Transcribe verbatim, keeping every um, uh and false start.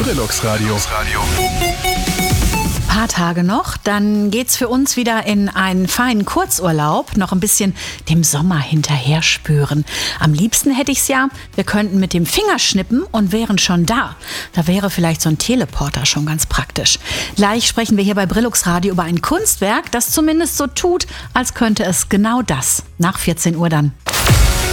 Brillux Radio. Paar Tage noch, dann geht's für uns wieder in einen feinen Kurzurlaub, noch ein bisschen dem Sommer hinterher spüren. Am liebsten hätte ich's ja, wir könnten mit dem Finger schnippen und wären schon da. Da wäre vielleicht so ein Teleporter schon ganz praktisch. Gleich sprechen wir hier bei Brillux Radio über ein Kunstwerk, das zumindest so tut, als könnte es genau das. Nach vierzehn Uhr dann.